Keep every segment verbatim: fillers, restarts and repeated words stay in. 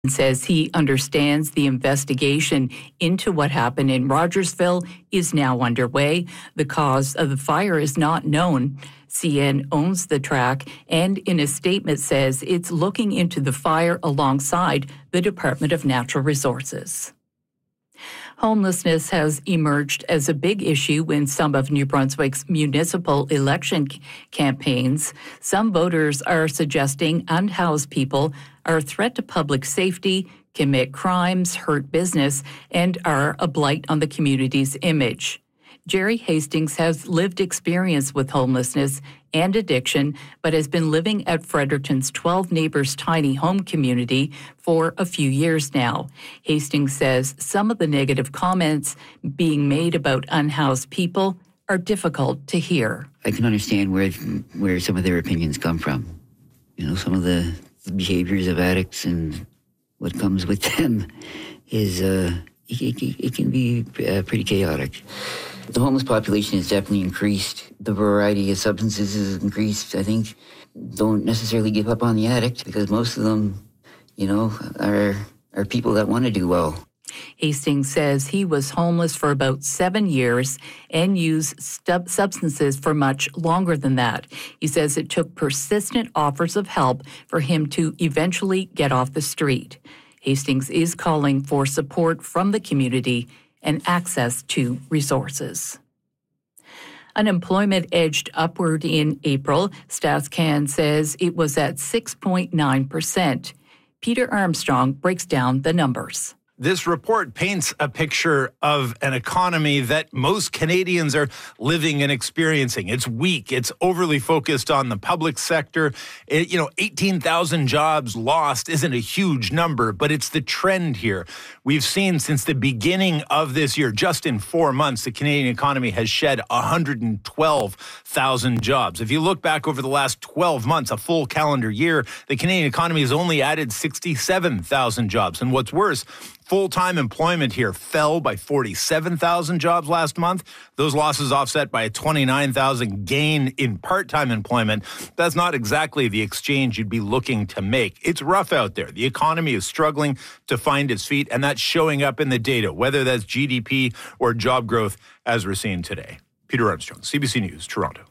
says he understands the investigation into what happened in Rogersville is now underway. The cause of the fire is not known. C N owns the track and in a statement says it's looking into the fire alongside the Department of Natural Resources. Homelessness has emerged as a big issue in some of New Brunswick's municipal election c- campaigns. Some voters are suggesting unhoused people are a threat to public safety, commit crimes, hurt business, and are a blight on the community's image. Jerry Hastings has lived experience with homelessness and addiction, but has been living at Fredericton's twelve Neighbors tiny home community for a few years now. Hastings says some of the negative comments being made about unhoused people are difficult to hear. I can understand where where some of their opinions come from. You know, some of the behaviors of addicts and what comes with them is, uh, it, it, it can be uh, pretty chaotic. The homeless population has definitely increased. The variety of substances has increased. I think don't necessarily give up on the addict because most of them, you know, are are people that want to do well. Hastings says he was homeless for about seven years and used stu- substances for much longer than that. He says it took persistent offers of help for him to eventually get off the street. Hastings is calling for support from the community and access to resources. Unemployment edged upward in April. StatsCan says it was at six point nine percent. Peter Armstrong breaks down the numbers. This report paints a picture of an economy that most Canadians are living and experiencing. It's weak. It's overly focused on the public sector. It, you know, eighteen thousand jobs lost isn't a huge number, but it's the trend here. We've seen since the beginning of this year, just in four months, the Canadian economy has shed one hundred twelve thousand jobs. If you look back over the last twelve months, a full calendar year, the Canadian economy has only added sixty-seven thousand jobs. And what's worse, full-time employment here fell by forty-seven thousand jobs last month. Those losses offset by a twenty-nine thousand gain in part-time employment. That's not exactly the exchange you'd be looking to make. It's rough out there. The economy is struggling to find its feet, and that's showing up in the data, whether that's G D P or job growth, as we're seeing today. Peter Armstrong, C B C News, Toronto.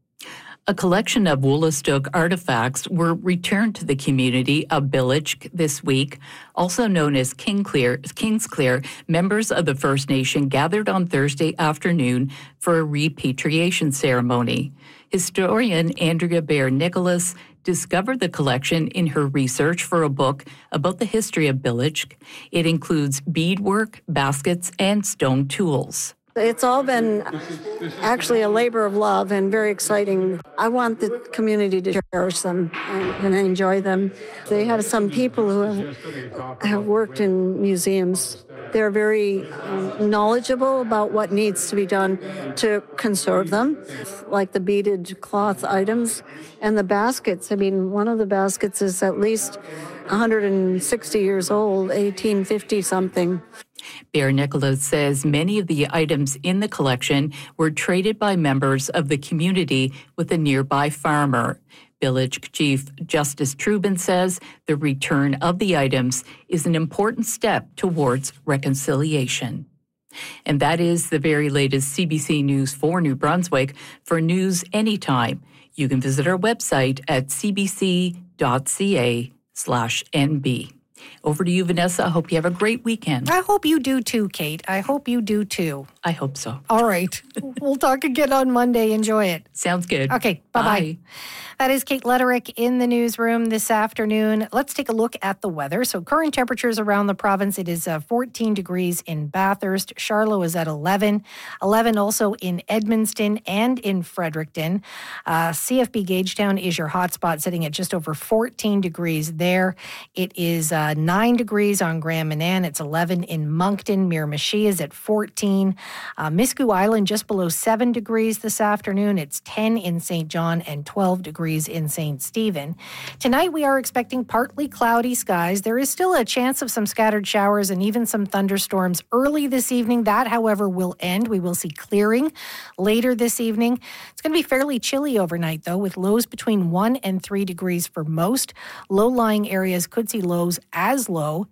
A collection of Woolastook artifacts were returned to the community of Billage this week. Also known as Kingsclear, Kingsclear, members of the First Nation gathered on Thursday afternoon for a repatriation ceremony. Historian Andrea Baer-Nicholas discovered the collection in her research for a book about the history of Billage. It includes beadwork, baskets, and stone tools. It's all been actually a labor of love and very exciting. I want the community to cherish them and, and enjoy them. They have some people who have, have worked in museums. They're very um, knowledgeable about what needs to be done to conserve them, like the beaded cloth items and the baskets. I mean, one of the baskets is at least one hundred sixty years old, eighteen fifty something. Baer-Nicholas says many of the items in the collection were traded by members of the community with a nearby farmer. Village Chief Justice Trubin says the return of the items is an important step towards reconciliation. And that is the very latest C B C News for New Brunswick. For news anytime, you can visit our website at cbc.ca slash nb. Over to you, Vanessa. I hope you have a great weekend. I hope you do too, Kate. I hope you do too. I hope so. All right. We'll talk again on Monday. Enjoy it. Sounds good. Okay. Bye-bye. Bye. That is Kate Letterick in the newsroom this afternoon. Let's take a look at the weather. So current temperatures around the province, it is uh, fourteen degrees in Bathurst. Charlotte is at eleven. eleven also in Edmundston and in Fredericton. Uh, C F B Gagetown is your hotspot, sitting at just over fourteen degrees there. It is uh, nine degrees on Grand Manan. It's eleven in Moncton. Miramichi is at fourteen. Uh, Miscou Island just below seven degrees this afternoon. It's ten in Saint John and twelve degrees degrees in Saint Stephen. Tonight, we are expecting partly cloudy skies. There is still a chance of some scattered showers and even some thunderstorms early this evening. That, however, will end. We will see clearing later this evening. It's going to be fairly chilly overnight, though, with lows between one and three degrees for most. Low-lying areas could see lows as low